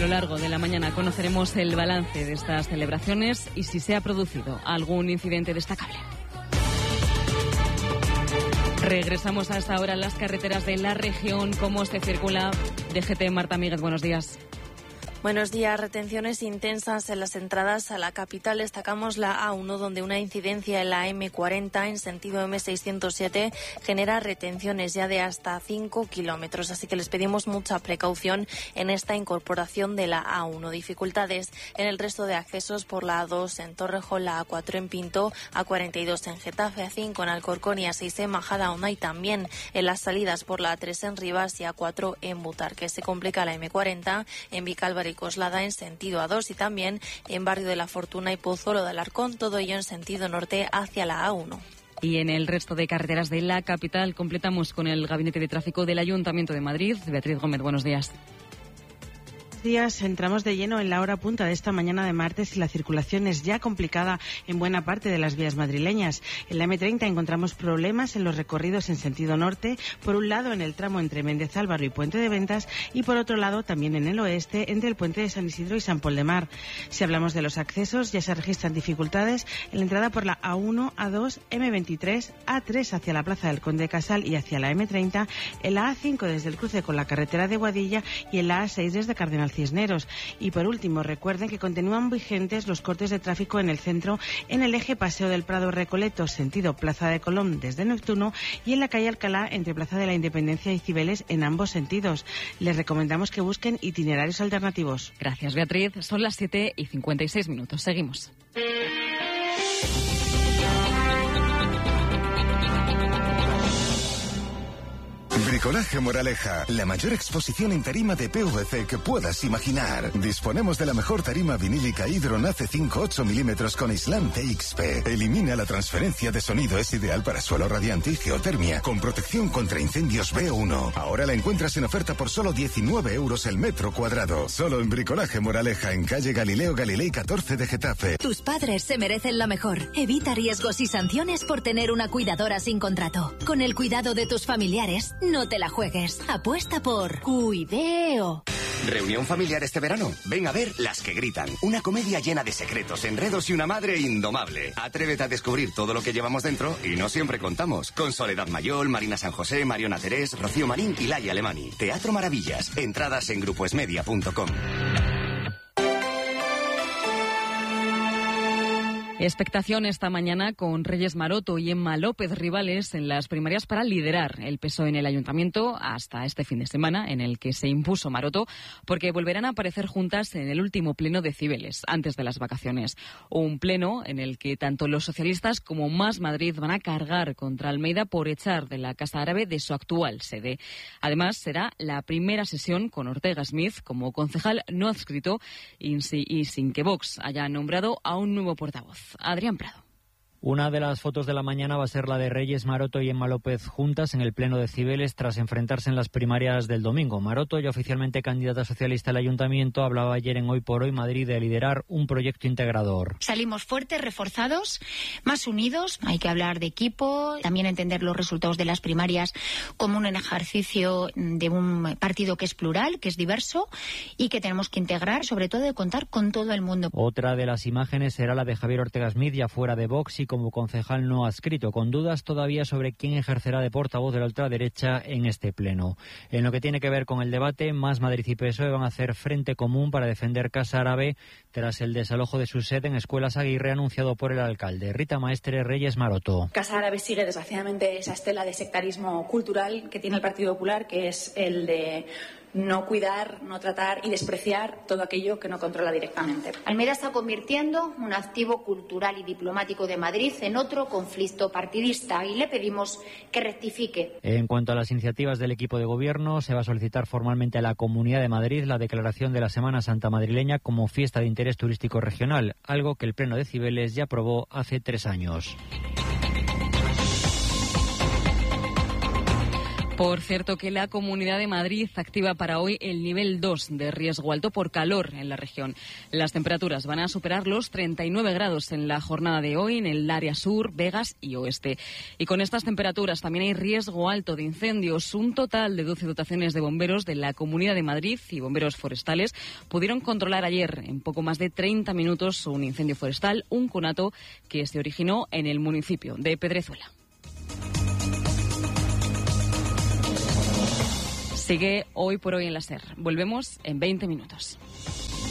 lo largo de la mañana conoceremos el balance de estas celebraciones y si se ha producido algún incidente destacable. Regresamos a esta hora a las carreteras de la región. ¿Cómo se circula? DGT, Marta Míguez, buenos días. Buenos días. Retenciones intensas en las entradas a la capital. Destacamos la A1, donde una incidencia en la M40 en sentido M607 genera retenciones ya de hasta 5 kilómetros. Así que les pedimos mucha precaución en esta incorporación de la A1. Dificultades en el resto de accesos por la A2 en Torrejón, la A4 en Pinto, A42 en Getafe, A5 en Alcorcón y A6 en Majadahonda, y también en las salidas por la A3 en Rivas y A4 en Butarque. Se complica la M40 en Vicálvaro y Coslada en sentido A2 y también en Barrio de la Fortuna y Pozuelo de Alarcón, todo ello en sentido norte hacia la A1. Y en el resto de carreteras de la capital completamos con el Gabinete de Tráfico del Ayuntamiento de Madrid. Beatriz Gómez, buenos días. Días, entramos de lleno en la hora punta de esta mañana de martes y la circulación es ya complicada en buena parte de las vías madrileñas. En la M30 encontramos problemas en los recorridos en sentido norte, por un lado en el tramo entre Méndez Álvaro y Puente de Ventas y por otro lado también en el oeste entre el puente de San Isidro y San Pol de Mar. Si hablamos de los accesos, ya se registran dificultades en la entrada por la A1, A2, M23, A3 hacia la Plaza del Conde de Casal y hacia la M30, en la A5 desde el cruce con la carretera de Guadilla y en la A6 desde Cardenal Cisneros. Y por último, recuerden que continúan vigentes los cortes de tráfico en el centro, en el eje Paseo del Prado Recoleto, sentido Plaza de Colón desde Neptuno, y en la calle Alcalá entre Plaza de la Independencia y Cibeles en ambos sentidos. Les recomendamos que busquen itinerarios alternativos. Gracias, Beatriz. Son las 7:56. Seguimos. Bricolaje Moraleja, la mayor exposición en tarima de PVC que puedas imaginar. Disponemos de la mejor tarima vinílica Hydron AC5 8 milímetros con aislante XP. Elimina la transferencia de sonido, es ideal para suelo radiante y geotermia, con protección contra incendios B1. Ahora la encuentras en oferta por solo 19 euros el metro cuadrado. Solo en Bricolaje Moraleja, en calle Galileo Galilei 14 de Getafe. Tus padres se merecen lo mejor. Evita riesgos y sanciones por tener una cuidadora sin contrato. Con el cuidado de tus familiares, no te la juegues. Apuesta por Cuideo. ¿Reunión familiar este verano? Ven a ver Las que gritan. Una comedia llena de secretos, enredos y una madre indomable. Atrévete a descubrir todo lo que llevamos dentro y no siempre contamos. Con Soledad Mayol, Marina San José, Mariona Terés, Rocío Marín y Laia Alemani. Teatro Maravillas. Entradas en grupoesmedia.com. Expectación esta mañana con Reyes Maroto y Emma López rivales en las primarias para liderar el PSOE en el Ayuntamiento hasta este fin de semana, en el que se impuso Maroto, porque volverán a aparecer juntas en el último pleno de Cibeles, antes de las vacaciones. Un pleno en el que tanto los socialistas como Más Madrid van a cargar contra Almeida por echar de la Casa Árabe de su actual sede. Además, será la primera sesión con Ortega Smith como concejal no adscrito y sin que Vox haya nombrado a un nuevo portavoz. Adrián Prado. Una de las fotos de la mañana va a ser la de Reyes Maroto y Emma López juntas en el pleno de Cibeles tras enfrentarse en las primarias del domingo. Maroto, ya oficialmente candidata socialista al Ayuntamiento, hablaba ayer en Hoy por Hoy Madrid de liderar un proyecto integrador. Salimos fuertes, reforzados, más unidos. Hay que hablar de equipo, también entender los resultados de las primarias como un ejercicio de un partido que es plural, que es diverso y que tenemos que integrar, sobre todo de contar con todo el mundo. Otra de las imágenes será la de Javier Ortega Smith, ya fuera de Vox y como concejal no adscrito, con dudas todavía sobre quién ejercerá de portavoz de la ultraderecha en este pleno. En lo que tiene que ver con el debate, Más Madrid y PSOE van a hacer frente común para defender Casa Árabe tras el desalojo de su sede en Escuelas Aguirre anunciado por el alcalde. Rita Maestre, Reyes Maroto. Casa Árabe sigue desgraciadamente esa estela de sectarismo cultural que tiene el Partido Popular, que es el de no cuidar, no tratar y despreciar todo aquello que no controla directamente. Almeida está convirtiendo un activo cultural y diplomático de Madrid en otro conflicto partidista y le pedimos que rectifique. En cuanto a las iniciativas del equipo de gobierno, se va a solicitar formalmente a la Comunidad de Madrid la declaración de la Semana Santa madrileña como fiesta de interés turístico regional, algo que el Pleno de Cibeles ya aprobó hace 3 años. Por cierto, que la Comunidad de Madrid activa para hoy el nivel 2 de riesgo alto por calor en la región. Las temperaturas van a superar los 39 grados en la jornada de hoy en el área sur, Vegas y oeste. Y con estas temperaturas también hay riesgo alto de incendios. Un total de 12 dotaciones de bomberos de la Comunidad de Madrid y bomberos forestales pudieron controlar ayer en poco más de 30 minutos un incendio forestal, un conato que se originó en el municipio de Pedrezuela. Sigue Hoy por Hoy en la SER. Volvemos en 20 minutos.